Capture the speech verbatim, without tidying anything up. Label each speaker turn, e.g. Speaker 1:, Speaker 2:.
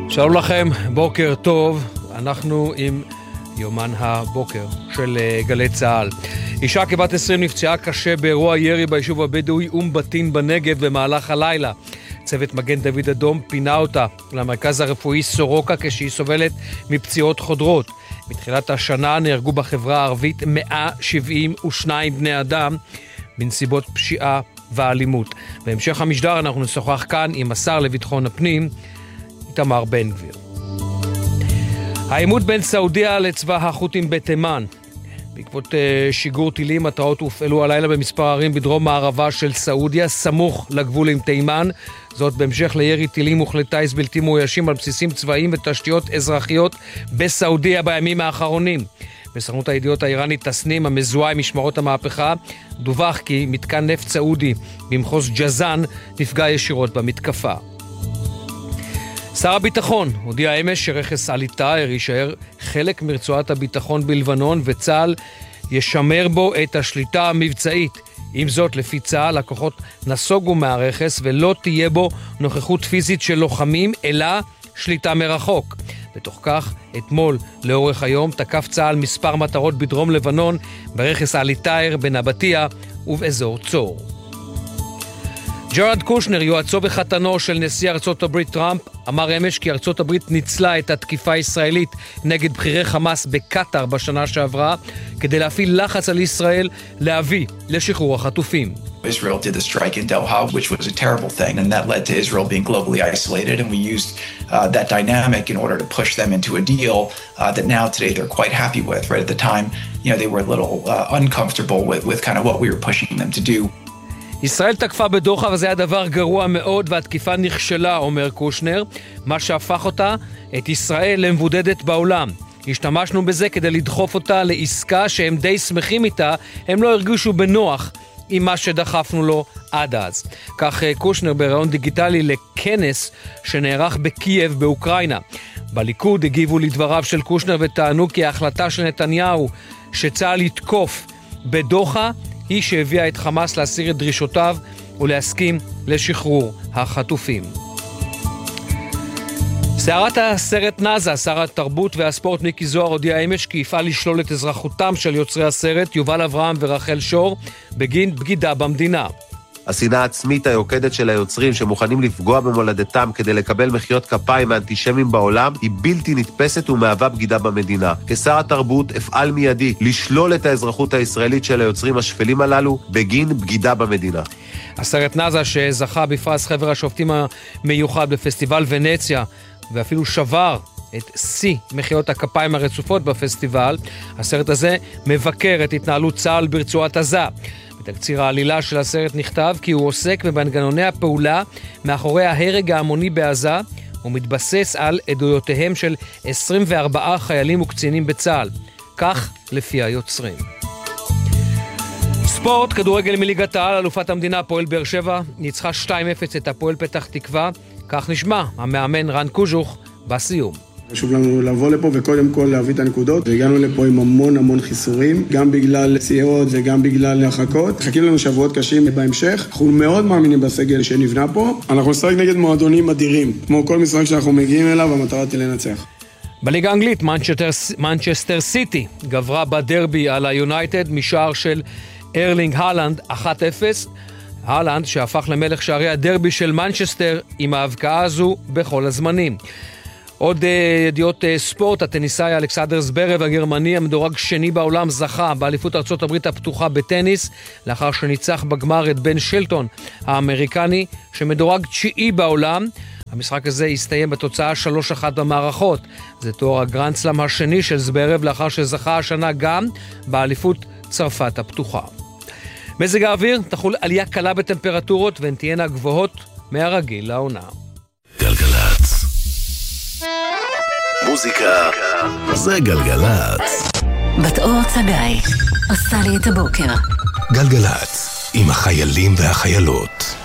Speaker 1: שלום לכם, בוקר טוב. אנחנו עם יומן הבוקר של גלי צהל. אישה כבת עשרים נפצעה קשה באירוע ירי ביישוב הבדואי אום בטין בנגב במהלך הלילה. צוות מגן דוד אדום פינה אותה למרכז הרפואי סורוקה כשהיא סובלת מפציעות חודרות. מתחילת השנה נהרגו בחברה הערבית מאה שבעים ושניים בני אדם בנסיבות פשיעה ואלימות. בהמשך המשדר אנחנו נשוחח כאן עם השר לביטחון הפנים איתמר בן גביר. העימות בין סעודיה לצבא החות'ים בתימן. בעקבות שיגור טילים, התרעות הופעלו הלילה במספר ערים בדרום מערבה של סעודיה, סמוך לגבול עם תימן. זאת בהמשך לירי טילים וכלי טיס בלתי מאוישים על בסיסים צבאיים ותשתיות אזרחיות בסעודיה בימים האחרונים. בסוכנות הידיעות האיראנית תסנים, המזוהה עם משמרות המהפכה, דווח כי מתקן נפט סעודי במחוז ג'זאן נפגע ישירות במתקפה. שר הביטחון הודיע אמש שרכס אלי טאהר יישאר חלק מרצועת הביטחון בלבנון וצה"ל ישמר בו את השליטה המבצעית. עם זאת, לפי צה"ל, הכוחות נסוגו מהרכס ולא תהיה בו נוכחות פיזית של לוחמים אלא שליטה מרחוק. בתוך כך, אתמול לאורך היום תקף צה"ל מספר מטרות בדרום לבנון, ברכס אלי טאהר, בנבטיה ובאזור צור. ג'רד קושנר, יועצו וחתנו של נשיא ארצות הברית טראמפ, אמר אמש כי ארצות הברית ניצלה את התקיפה הישראלית נגד בכירי חמאס בקטר בשנה שעברה כדי להפעיל לחץ על ישראל להביא לשחרור החטופים.
Speaker 2: Israel did the strike in Doha, which was a terrible thing, and that led to Israel being globally isolated, and we used uh, that dynamic in order to push them into a deal uh, that now today they're quite happy with. Right at the time, you know, they were a little uh, uncomfortable with, with kind of what we were pushing them to do.
Speaker 1: ישראל תקפה בדוחה וזה היה דבר גרוע מאוד והתקיפה נכשלה, אומר קושנר, מה שהפך אותה, את ישראל, למבודדת בעולם. השתמשנו בזה כדי לדחוף אותה לעסקה שהם די שמחים איתה, הם לא הרגישו בנוח עם מה שדחפנו לו עד אז. כך קושנר בראיון דיגיטלי לכנס שנערך בקייב באוקראינה. בליכוד הגיבו לדבריו של קושנר וטענו כי ההחלטה של נתניהו שצה"ל יתקוף בדוחה היא שהביאה את חמאס להסיר את דרישותיו ולהסכים לשחרור החטופים. סערת הסרט נאזה, שר התרבות והספורט מיקי זוהר הודיע אמש כי יפעל לשלול את אזרחותם של יוצרי הסרט יובל אברהם ורחל שור בגין בגידה במדינה.
Speaker 3: השנאה העצמית היוקדת של היוצרים שמוכנים לפגוע במולדתם כדי לקבל מחיאות כפיים מאנטישמים בעולם היא בלתי נתפסת ומהווה בגידה במדינה. כשר התרבות אפעל מיידי לשלול את האזרחות הישראלית של היוצרים השפלים הללו בגין בגידה במדינה.
Speaker 1: הסרט נאזה שזכה בפרס חבר השופטים המיוחד בפסטיבל ונציה ואפילו שבר את שיא מחיאות הכפיים הרצופות בפסטיבל, הסרט הזה מבקר את התנהלות צה"ל ברצועת עזה. בתקציר העלילה של הסרט נכתב כי הוא עוסק במנגנוני הפעולה מאחורי ההרג ההמוני בעזה ומתבסס על עדויותיהם של עשרים וארבעה חיילים וקצינים בצה"ל. כך לפי היוצרים. ספורט, כדורגל מליגת העל, אלופת המדינה הפועל באר שבע ניצחה שתיים אפס את הפועל פתח תקווה. כך נשמע המאמן רן קוז'וך בסיום.
Speaker 4: חשוב לנו לבוא לפה וקודם כל להביא את הנקודות. הגענו לפה עם המון המון חיסורים, גם בגלל סיעות וגם בגלל הרחקות. חכים לנו שבועות קשים בהמשך. אנחנו מאוד מאמינים בסגל שנבנה פה. אנחנו נשחק נגד מועדונים אדירים. כמו כל משחק שאנחנו מגיעים אליו, המטרה היא לנצח.
Speaker 1: בליגה האנגלית, מנצ'סטר סיטי גברה בדרבי על היונייטד משער של ארלינג הלנד אחת אפס. הלנד שהפך למלך שערי הדרבי של מנצ'סטר עם ההבקעה הזו בכל הזמנים. עוד ידיעות ספורט, הטניסאי אלכסנדר זברב הגרמני המדורג שני בעולם זכה באליפות ארצות הברית הפתוחה בטניס לאחר שניצח בגמר את בן שילטון האמריקני שמדורג תשיעי בעולם. המשחק הזה הסתיים בתוצאה שלוש אחת במערכות. זה תואר הגרנד סלאם השני של זברב לאחר שזכה השנה גם באליפות צרפת הפתוחה. מזג האוויר, תחול עלייה קלה בטמפרטורות והן תהיינה גבוהות מהרגיל לעונה.
Speaker 5: גלגלץ מוזיקה זה גלגלץ.
Speaker 6: בת אור צגאי עושה לי את הבוקר.
Speaker 5: גלגלץ עם החיילים והחיילות.